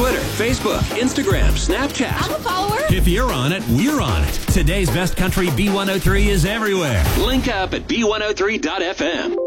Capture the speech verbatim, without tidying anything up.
Twitter, Facebook, Instagram, Snapchat. I'm a follower. If you're on it, we're on it. Today's best country B one oh three is everywhere. Link up at B one oh three dot F M.